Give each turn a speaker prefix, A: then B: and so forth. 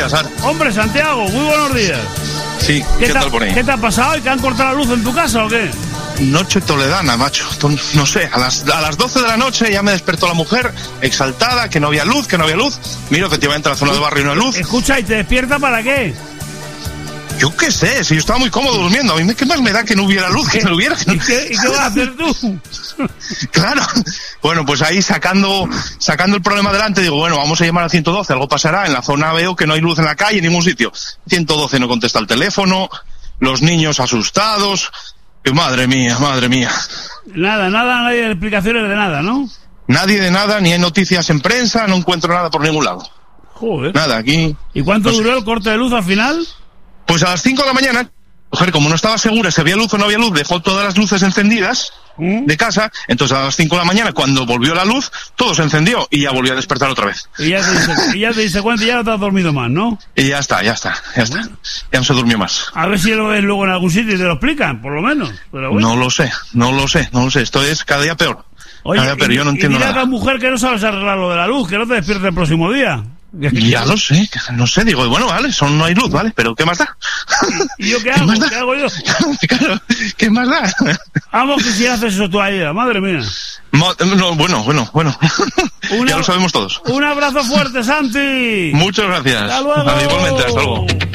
A: días, Ar.
B: Hombre, Santiago, muy buenos días.
A: Sí, ¿qué tal por ahí?
B: ¿Qué te ha pasado? ¿Y que han cortado la luz en tu casa o qué?
A: Noche toledana, macho. No sé, a las 12 de la noche ya me despertó la mujer, exaltada, que no había luz. Miro, efectivamente, en la zona de barrio no hay luz.
B: Escucha, ¿y te despierta para qué?
A: Yo qué sé, si yo estaba muy cómodo durmiendo. A mí qué más me da que no hubiera luz, que no hubiera.
B: ¿Y qué vas a hacer tú?
A: Claro. Bueno, pues ahí sacando el problema adelante, digo, bueno, vamos a llamar al 112, algo pasará. En la zona veo que no hay luz en la calle, en ningún sitio. 112 no contesta el teléfono, los niños asustados. Madre mía.
B: Nada, nadie de explicaciones de nada, ¿no?
A: Nadie de nada, ni hay noticias en prensa, no encuentro nada por ningún lado.
B: Joder.
A: Nada, aquí...
B: ¿Y cuánto duró el corte de luz al final?
A: Pues a las 5 de la mañana, mujer, como no estaba segura si había luz o no había luz, dejó todas las luces encendidas de casa. Entonces a las 5 de la mañana, cuando volvió la luz, todo se encendió y ya volvió a despertar otra vez.
B: Y ya te diste cuenta y ya no te has dormido más, ¿no?
A: Y ya está.
B: Bueno.
A: Ya no se durmió más.
B: A ver si lo ves luego en algún sitio y te lo explican, por lo menos. Pero bueno.
A: No lo sé. Esto es cada día peor.
B: Oye,
A: Pero yo no entiendo nada.
B: Y mira a la mujer que no sabes arreglar lo de la luz, que no te despierte el próximo día.
A: Ya lo sé, no sé, digo, bueno, vale, no hay luz, ¿vale? Pero ¿qué más da?
B: ¿Y yo qué hago? ¿Qué hago yo?
A: Claro, ¿qué más da?
B: Vamos, que si haces eso tú ahí, madre mía.
A: No, bueno. Ya lo sabemos todos.
B: Un abrazo fuerte, Santi.
A: Muchas gracias.
B: Hasta luego.
A: Igualmente, hasta luego.